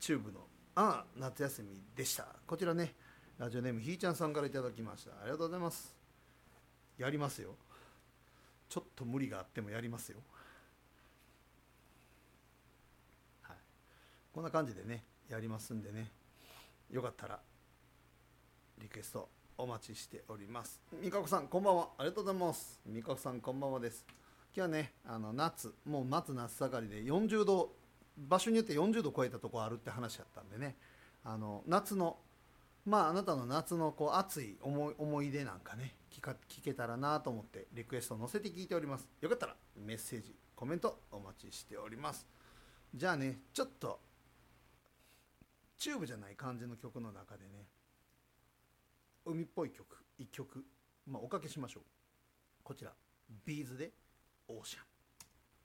チューブの夏休みでした。こちらね、ラジオネームひーちゃんさんからいただきました。ありがとうございます。やりますよ。ちょっと無理があってもやりますよ。はい、こんな感じでねやりますんでね、よかったらリクエストお待ちしております。みかこさんこんばんは、ありがとうございます。みかこさんこんばんはです。今日はね夏、もう夏盛りで40度、場所によって40度超えたとこあるって話やったんでね、夏のあなたの夏のこう熱い思い出なんかね聞けたらなと思ってリクエストを載せて聞いております。よかったらメッセージコメントお待ちしております。じゃあね、ちょっとチューブじゃない感じの曲の中でね、海っぽい曲1曲、おかけしましょう。こちらビーズでオーシャン。